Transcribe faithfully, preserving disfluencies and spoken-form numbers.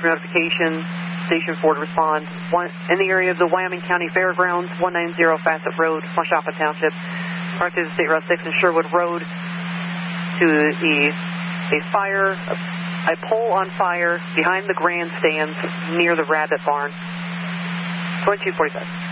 notification, Station four to respond. One, in the area of the Wyoming County Fairgrounds, one ninety Facet Road, Mashapa Township. North of State Route six and Sherwood Road to the, a fire, a, a pole on fire behind the grandstands near the Rabbit Barn. twenty-two forty-five.